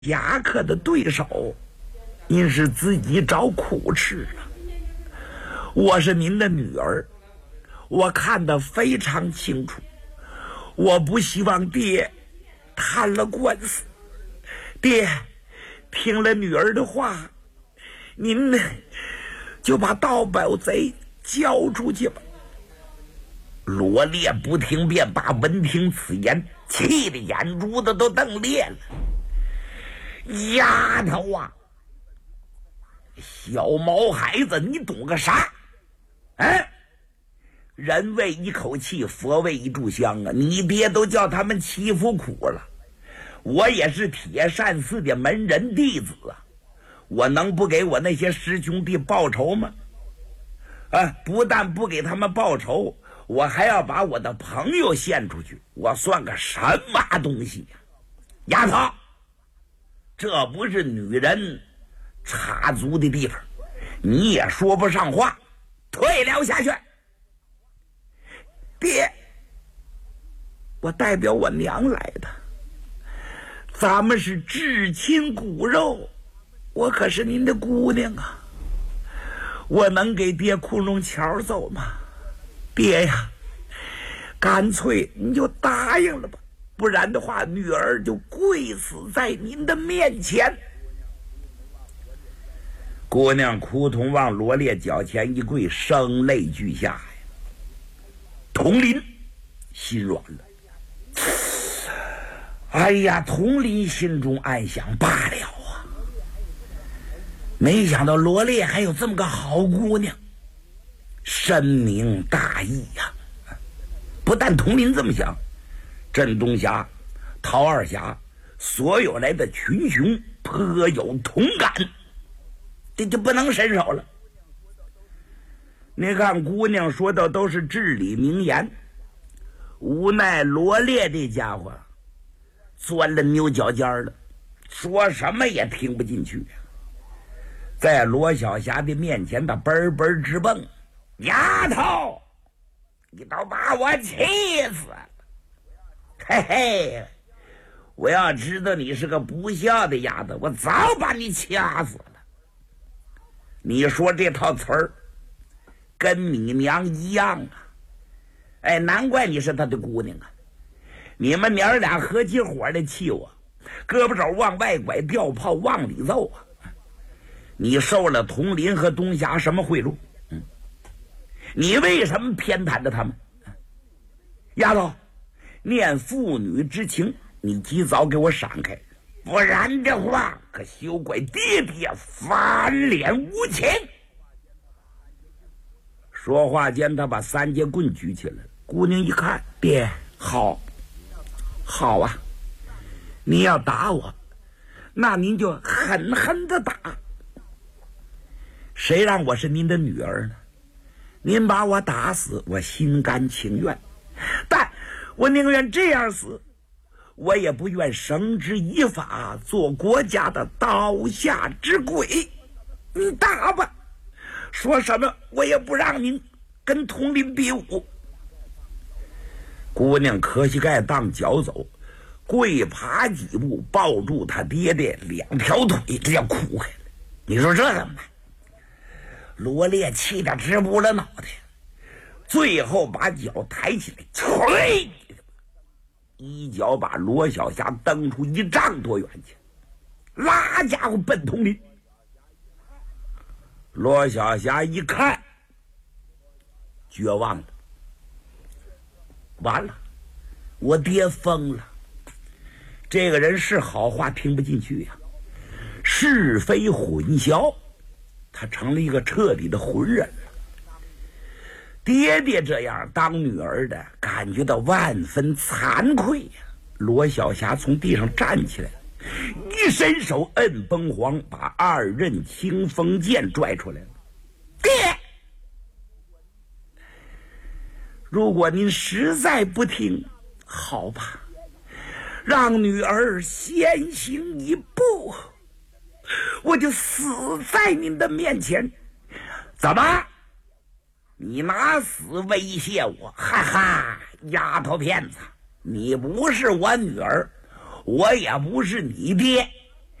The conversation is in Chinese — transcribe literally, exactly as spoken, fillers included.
雅克的对手，您是自己找苦吃啊！我是您的女儿，我看得非常清楚，我不希望爹摊了官司。爹听了女儿的话，您就把盗宝贼交出去吧。罗烈不听便罢，闻听此言，气得眼珠子都瞪裂了。丫头啊，小毛孩子，你懂个啥？哎，人为一口气，佛为一炷香啊！你爹都叫他们欺负苦了，我也是铁扇寺的门人弟子啊，我能不给我那些师兄弟报仇吗？啊，不但不给他们报仇，我还要把我的朋友献出去，我算个什么东西呀？丫头，这不是女人插足的地方，你也说不上话，退了下去。爹，我代表我娘来的，咱们是至亲骨肉，我可是您的姑娘啊，我能给爹窟窿桥走吗？爹呀，干脆你就答应了吧，不然的话女儿就跪死在您的面前。姑娘哭痛往罗烈脚前一跪，声泪俱下呀。佟林心软了，哎呀，佟林心中暗想，罢了啊，没想到罗烈还有这么个好姑娘，深明大义呀、啊！不但佟林这么想，镇东侠、陶二侠所有来的群雄颇有同感，这就不能伸手了。你看姑娘说的都是至理名言，无奈罗烈这家伙钻了牛角尖了，说什么也听不进去，在罗小霞的面前他嘣嘣直蹦。丫头，你都把我气死了！嘿嘿，我要知道你是个不孝的丫头，我早把你掐死了。你说这套词儿跟你娘一样啊！哎，难怪你是她的姑娘啊！你们娘俩合起伙的气我，胳膊肘往外拐，吊炮往里揍啊！你受了佟林和东侠什么贿赂？嗯，你为什么偏袒着他们？丫头，念父女之情，你及早给我闪开，不然的话可休怪爹爹翻脸无情。说话间，他把三节棍举起来，姑娘一看，爹，好好啊，你要打我，那您就狠狠的打。谁让我是您的女儿呢？您把我打死，我心甘情愿，但我宁愿这样死，我也不愿绳之以法，做国家的刀下之鬼。你打吧，说什么我也不让您跟佟林比武。姑娘磕膝盖当脚走，跪爬几步，抱住他爹的两条腿，这叫哭开了。你说这怎么办？罗烈气得直不了脑袋，最后把脚抬起来，捶，一脚把罗小霞蹬出一丈多远去，拉家伙奔佟林。罗小霞一看，绝望了，完了，我爹疯了，这个人是好话听不进去呀、啊，是非混淆，他成了一个彻底的浑人了。爹爹这样当女儿的感觉到万分惭愧呀、啊。罗小霞从地上站起来，一伸手摁崩黄，把二刃清风剑拽出来了。爹，如果您实在不听，好吧，让女儿先行一步，我就死在您的面前。怎么？你拿死威胁我？哈哈，丫头片子，你不是我女儿，我也不是你爹，